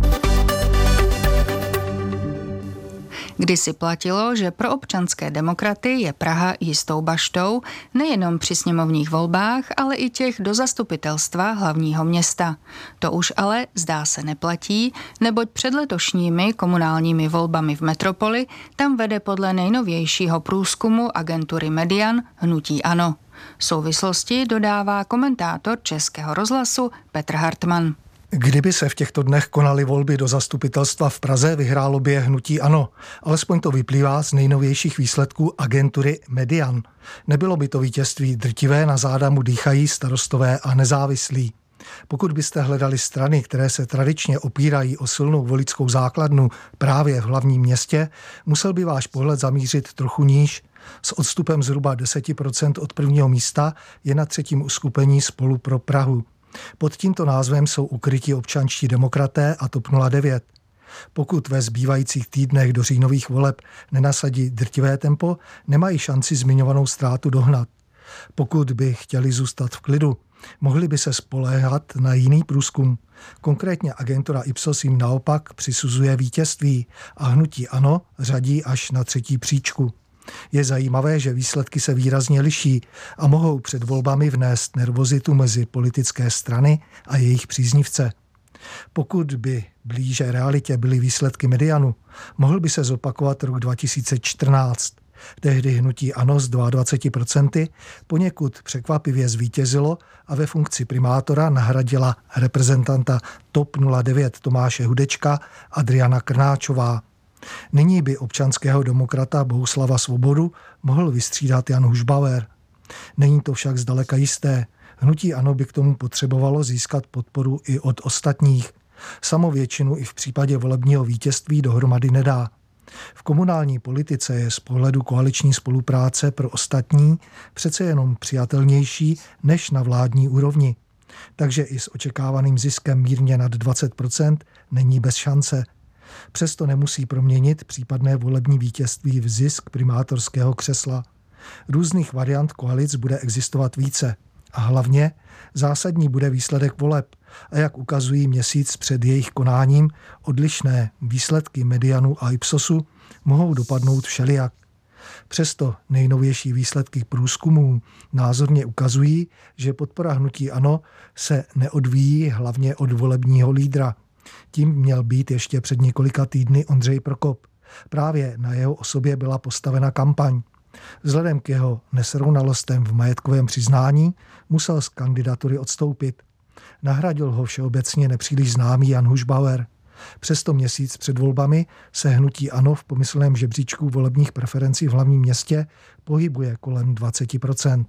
Kdysi platilo, že pro občanské demokraty je Praha jistou baštou, nejenom při sněmovních volbách, ale i těch do zastupitelstva hlavního města. To už ale, zdá se, neplatí, neboť před letošními komunálními volbami v metropoli tam vede podle nejnovějšího průzkumu agentury Median hnutí ANO. Souvislosti dodává komentátor Českého rozhlasu Petr Hartmann. Kdyby se v těchto dnech konaly volby do zastupitelstva v Praze, vyhrálo by je hnutí ANO. Alespoň to vyplývá z nejnovějších výsledků agentury Median. Nebylo by to vítězství drtivé, na záda mu dýchají starostové a nezávislí. Pokud byste hledali strany, které se tradičně opírají o silnou voličskou základnu právě v hlavním městě, musel by váš pohled zamířit trochu níž. S odstupem zhruba deset procent od prvního místa je na třetím uskupení Spolu pro Prahu. Pod tímto názvem jsou ukryti občanští demokraté a TOP nula devět. Pokud ve zbývajících týdnech do říjnových voleb nenasadí drtivé tempo, nemají šanci zmiňovanou ztrátu dohnat. Pokud by chtěli zůstat v klidu, mohli by se spoléhat na jiný průzkum. Konkrétně agentura Ipsos jim naopak přisuzuje vítězství a hnutí ANO řadí až na třetí příčku. Je zajímavé, že výsledky se výrazně liší a mohou před volbami vnést nervozitu mezi politické strany a jejich příznivce. Pokud by blíže realitě byly výsledky Medianu, mohl by se zopakovat rok dva tisíce čtrnáct. Tehdy hnutí ANO z dvacet dva procent poněkud překvapivě zvítězilo a ve funkci primátora nahradila reprezentanta TOP nula devět Tomáše Hudečka Adriana Krnáčová. Nyní by občanského demokrata Bohuslava Svobodu mohl vystřídat Jan Hušbauer. Není to však zdaleka jisté. Hnutí ANO by k tomu potřebovalo získat podporu i od ostatních. Samo většinu i v případě volebního vítězství dohromady nedá. V komunální politice je z pohledu koaliční spolupráce pro ostatní přece jenom přijatelnější než na vládní úrovni. Takže i s očekávaným ziskem mírně nad dvacet procent není bez šance. Přesto nemusí proměnit případné volební vítězství v zisk primátorského křesla. Různých variant koalic bude existovat více. A hlavně zásadní bude výsledek voleb. A jak ukazují měsíc před jejich konáním, odlišné výsledky Medianu a Ipsosu mohou dopadnout všelijak. Přesto nejnovější výsledky průzkumů názorně ukazují, že podpora hnutí ANO se neodvíjí hlavně od volebního lídra. Tím měl být ještě před několika týdny Ondřej Prokop. Právě na jeho osobě byla postavena kampaň. Vzhledem k jeho nesrovnalostem v majetkovém přiznání musel z kandidatury odstoupit. Nahradil ho všeobecně nepříliš známý Jan Hušbauer. Přesto měsíc před volbami se hnutí ANO v pomyslném žebříčku volebních preferencí v hlavním městě pohybuje kolem dvacet procent.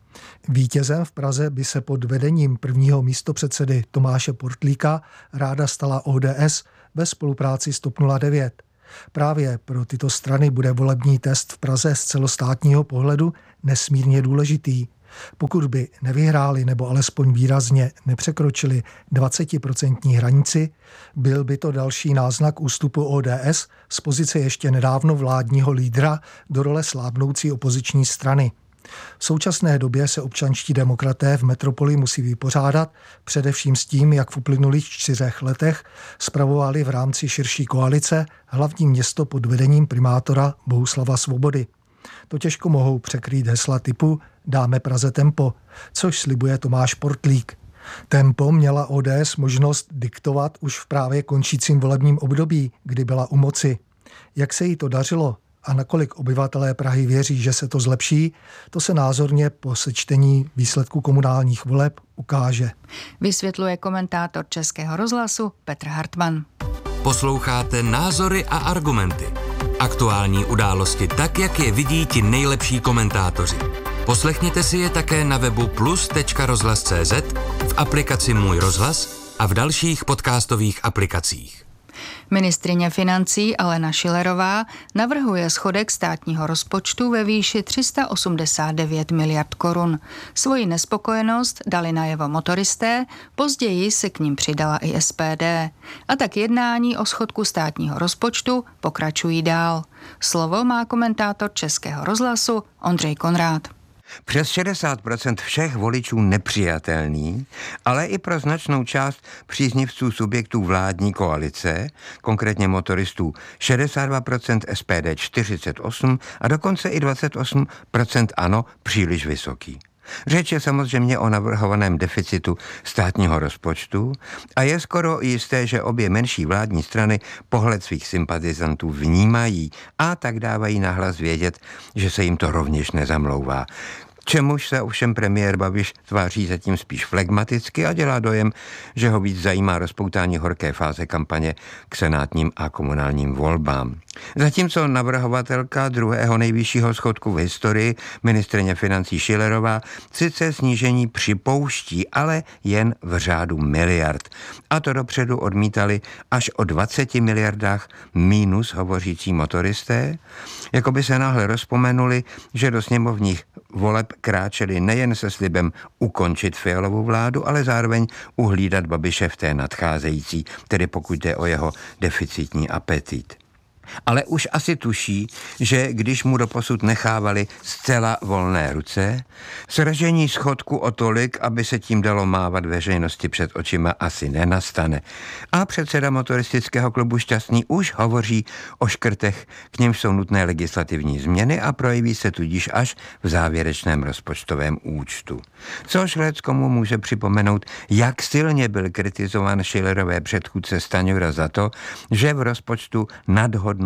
Vítězem v Praze by se pod vedením prvního místopředsedy Tomáše Portlíka ráda stala O D S ve spolupráci s T O P nula devět. Právě pro tyto strany bude volební test v Praze z celostátního pohledu nesmírně důležitý. Pokud by nevyhráli nebo alespoň výrazně nepřekročili dvacetiprocentní hranici, byl by to další náznak ústupu O D S z pozice ještě nedávno vládního lídra do role slábnoucí opoziční strany. V současné době se občanští demokraté v metropoli musí vypořádat především s tím, jak v uplynulých čtyřech letech spravovali v rámci širší koalice hlavní město pod vedením primátora Bohuslava Svobody. To těžko mohou překrýt hesla typu dáme Praze tempo, což slibuje Tomáš Portlík. Tempo měla O D S možnost diktovat už v právě končícím volebním období, kdy byla u moci. Jak se jí to dařilo a nakolik obyvatelé Prahy věří, že se to zlepší, to se názorně po sečtení výsledků komunálních voleb ukáže. Vysvětluje komentátor Českého rozhlasu Petr Hartmann. Posloucháte Názory a argumenty. Aktuální události tak, jak je vidí ti nejlepší komentátoři. Poslechněte si je také na webu plus tečka rozhlas tečka cé zet, v aplikaci Můj rozhlas a v dalších podcastových aplikacích. Ministryně financí Alena Schillerová navrhuje schodek státního rozpočtu ve výši tři sta osmdesát devět miliard korun. Svoji nespokojenost dali najevo motoristé, později se k nim přidala i S P D. A tak jednání o schodku státního rozpočtu pokračují dál. Slovo má komentátor Českého rozhlasu Ondřej Konrád. Přes šedesát procent všech voličů nepřijatelný, ale i pro značnou část příznivců subjektů vládní koalice, konkrétně motoristů šedesát dva procent, S P D čtyřicet osm procent a dokonce i dvacet osm procent ANO příliš vysoký. Řeč je samozřejmě o navrhovaném deficitu státního rozpočtu a je skoro jisté, že obě menší vládní strany pohled svých sympatizantů vnímají a tak dávají nahlas vědět, že se jim to rovněž nezamlouvá. Čemuž se ovšem premiér Babiš tváří zatím spíš flegmaticky a dělá dojem, že ho víc zajímá rozpoutání horké fáze kampaně k senátním a komunálním volbám. Zatímco navrhovatelka druhého nejvyššího schodku v historii, ministryně financí Schillerová, sice snížení připouští, ale jen v řádu miliard. A to dopředu odmítali až o dvaceti miliardách mínus hovořící motoristé, jako by se náhle rozpomenuli, že do sněmovních voleb kráčeli nejen se slibem ukončit Fialovu vládu, ale zároveň uhlídat Babiše v té nadcházející, tedy pokud jde o jeho deficitní apetit. Ale už asi tuší, že když mu doposud nechávali zcela volné ruce, sražení schodku o tolik, aby se tím dalo mávat veřejnosti před očima, asi nenastane. A předseda motoristického klubu Šťastný už hovoří o škrtech, k nimž jsou nutné legislativní změny a projeví se tudíž až v závěrečném rozpočtovém účtu. Což leckomu může připomenout, jak silně byl kritizován Schillerové předchůdce Stanjura za to, že v rozpočtu nadhodnocuje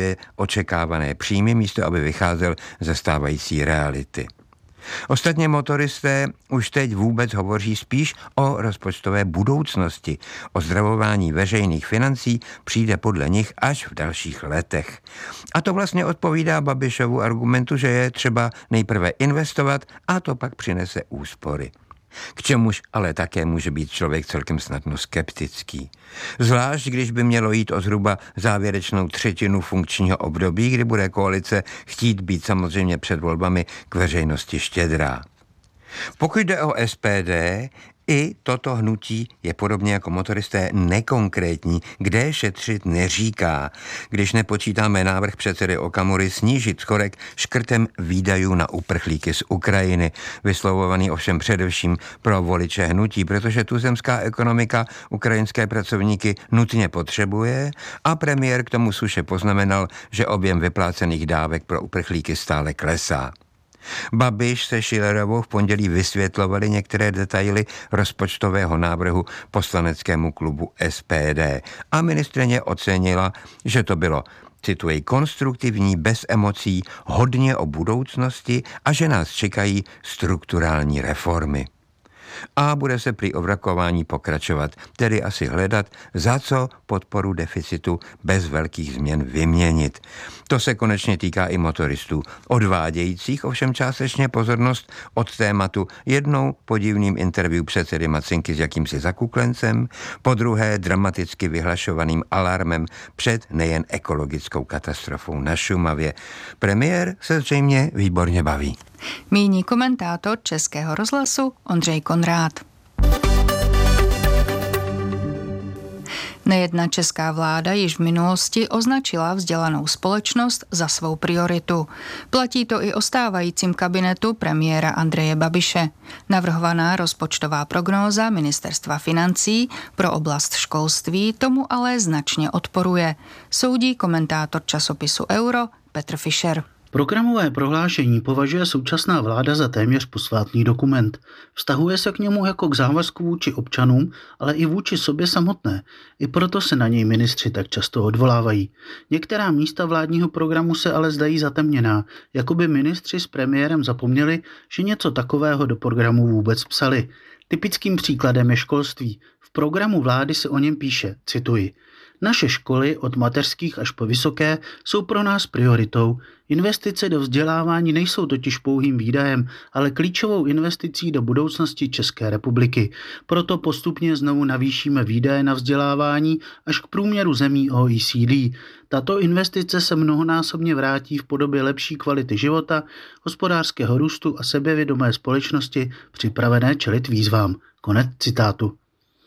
očekávané příjmy, místo aby vycházel ze stávající reality. Ostatně motoristé už teď vůbec hovoří spíš o rozpočtové budoucnosti. Ozdravování veřejných financí přijde podle nich až v dalších letech. A to vlastně odpovídá Babišovu argumentu, že je třeba nejprve investovat a to pak přinese úspory. K čemuž ale také může být člověk celkem snadno skeptický. Zvlášť, když by mělo jít o zhruba závěrečnou třetinu funkčního období, kdy bude koalice chtít být samozřejmě před volbami k veřejnosti štědrá. Pokud jde o S P D, i toto hnutí je podobně jako motoristé nekonkrétní, kde šetřit neříká, když nepočítáme návrh předsedy Okamury snížit schodek škrtem výdajů na uprchlíky z Ukrajiny, vyslovovaný ovšem především pro voliče hnutí, protože tuzemská ekonomika ukrajinské pracovníky nutně potřebuje a premiér k tomu suše poznamenal, že objem vyplácených dávek pro uprchlíky stále klesá. Babiš se Schillerovou v pondělí vysvětlovali některé detaily rozpočtového návrhu poslaneckému klubu S P D a ministryně ocenila, že to bylo, cituji, konstruktivní, bez emocí, hodně o budoucnosti a že nás čekají strukturální reformy. A bude se při ovrakování pokračovat, tedy asi hledat, za co podporu deficitu bez velkých změn vyměnit. To se konečně týká i motoristů, odvádějících ovšem částečně pozornost od tématu jednou podivným interview předsedy Macinky s jakýmsi zakuklencem, po druhé dramaticky vyhlašovaným alarmem před nejen ekologickou katastrofou na Šumavě. Premiér se zřejmě výborně baví. Míní komentátor Českého rozhlasu Ondřej Konrád. Nejedna česká vláda již v minulosti označila vzdělanou společnost za svou prioritu. Platí to i o stávajícím kabinetu premiéra Andreje Babiše. Navrhovaná rozpočtová prognóza Ministerstva financí pro oblast školství tomu ale značně odporuje, soudí komentátor časopisu Euro Petr Fischer. Programové prohlášení považuje současná vláda za téměř posvátný dokument. Vztahuje se k němu jako k závazku vůči občanům, ale i vůči sobě samotné. I proto se na něj ministři tak často odvolávají. Některá místa vládního programu se ale zdají zatemněná, jako by ministři s premiérem zapomněli, že něco takového do programu vůbec psali. Typickým příkladem je školství. V programu vlády se o něm píše, cituji, naše školy od mateřských až po vysoké jsou pro nás prioritou. Investice do vzdělávání nejsou totiž pouhým výdajem, ale klíčovou investicí do budoucnosti České republiky. Proto postupně znovu navýšíme výdaje na vzdělávání až k průměru zemí O E C D. Tato investice se mnohonásobně vrátí v podobě lepší kvality života, hospodářského růstu a sebevědomé společnosti připravené čelit výzvám. Konec citátu.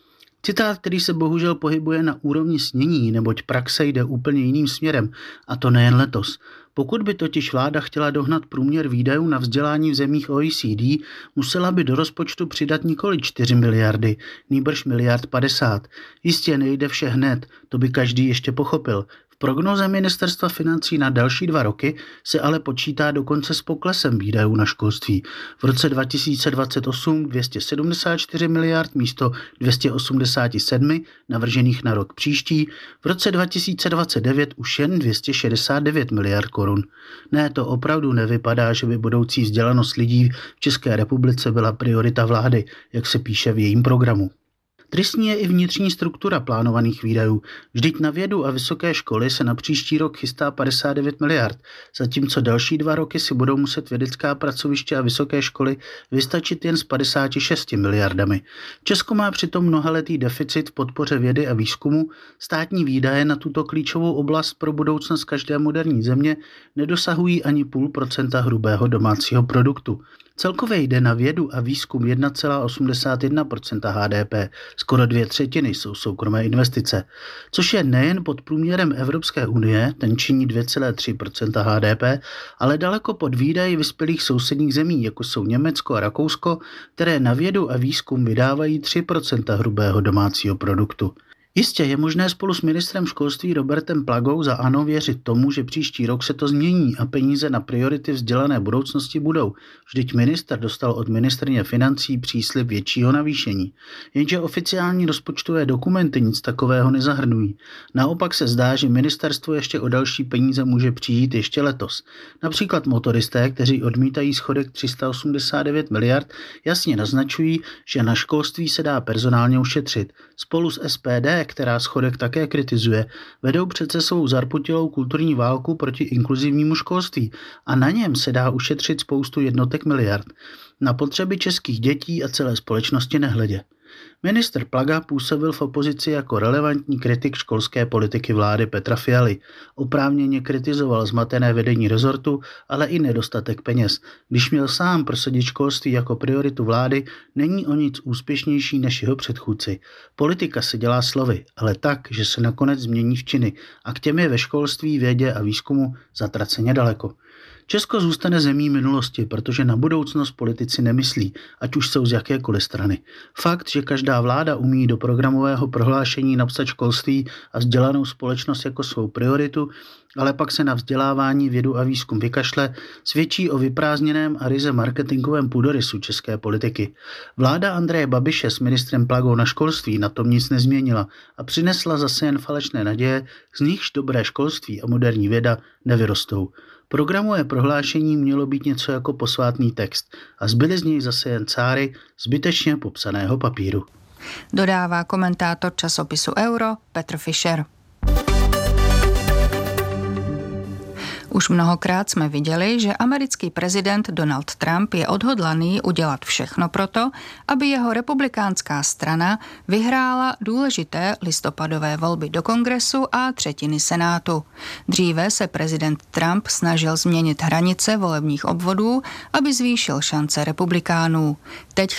Citát, který se bohužel pohybuje na úrovni snění, neboť praxe jde úplně jiným směrem, a to nejen letos. Pokud by totiž vláda chtěla dohnat průměr výdajů na vzdělání v zemích O E C D, musela by do rozpočtu přidat nikoli čtyři miliardy, nýbrž miliard padesát. Jistě nejde vše hned, to by každý ještě pochopil. V prognoze Ministerstva financí na další dva roky se ale počítá dokonce s poklesem výdajů na školství. V roce dva tisíce dvacet osm dvě stě sedmdesát čtyři miliard místo dvě stě osmdesát sedm navržených na rok příští, v roce dva tisíce dvacet devět už jen dvě stě šedesát devět miliard korun. Ne, to opravdu nevypadá, že by budoucí vzdělanost lidí v České republice byla priorita vlády, jak se píše v jejím programu. Tristní je i vnitřní struktura plánovaných výdajů. Vždyť na vědu a vysoké školy se na příští rok chystá padesát devět miliard, zatímco další dva roky si budou muset vědecká pracoviště a vysoké školy vystačit jen s padesáti šesti miliardami. Česko má přitom mnohaletý deficit v podpoře vědy a výzkumu, státní výdaje na tuto klíčovou oblast pro budoucnost každé moderní země nedosahují ani půl procenta hrubého domácího produktu. Celkově jde na vědu a výzkum jedna celá osmdesát jedna procenta H D P, skoro dvě třetiny jsou soukromé investice, což je nejen pod průměrem Evropské unie, ten činí dvě celá tři procenta H D P, ale daleko pod výdaji vyspělých sousedních zemí, jako jsou Německo a Rakousko, které na vědu a výzkum vydávají tři procenta hrubého domácího produktu. Jistě je možné spolu s ministrem školství Robertem Plagou za ANO věřit tomu, že příští rok se to změní a peníze na priority vzdělané budoucnosti budou. Vždyť ministr dostal od ministryně financí příslib většího navýšení. Jenže oficiální rozpočtové dokumenty nic takového nezahrnují. Naopak se zdá, že ministerstvo ještě o další peníze může přijít ještě letos. Například motoristé, kteří odmítají schodek tři sta osmdesát devět miliard, jasně naznačují, že na školství se dá personálně ušetřit. Spolu s S P D, která schodek také kritizuje, vedou přece svou zarputilou kulturní válku proti inkluzivnímu školství a na něm se dá ušetřit spoustu jednotek miliard. Na potřeby českých dětí a celé společnosti nehledě. Ministr Plaga působil v opozici jako relevantní kritik školské politiky vlády Petra Fialy. Oprávněně kritizoval zmatené vedení rezortu, ale i nedostatek peněz. Když měl sám prosadit školství jako prioritu vlády, není o nic úspěšnější než jeho předchůdci. Politika se dělá slovy, ale tak, že se nakonec změní v činy a k těm je ve školství, vědě a výzkumu zatraceně daleko. Česko zůstane zemí minulosti, protože na budoucnost politici nemyslí, ať už jsou z jakékoliv strany. Fakt, že každá vláda umí do programového prohlášení napsat školství a vzdělanou společnost jako svou prioritu, ale pak se na vzdělávání, vědu a výzkum vykašle, svědčí o vyprázdněném a ryze marketingovém půdorysu české politiky. Vláda Andreje Babiše s ministrem Plagou na školství na tom nic nezměnila a přinesla zase jen falešné naděje, z nichž dobré školství a moderní věda nevyrostou. Programové prohlášení mělo být něco jako posvátný text a zbyly z něj zase jen cáry zbytečně popsaného papíru. Dodává komentátor časopisu Euro Petr Fischer. Už mnohokrát jsme viděli, že americký prezident Donald Trump je odhodlaný udělat všechno proto, aby jeho republikánská strana vyhrála důležité listopadové volby do Kongresu a třetiny Senátu. Dříve se prezident Trump snažil změnit hranice volebních obvodů, aby zvýšil šance republikánů. Teď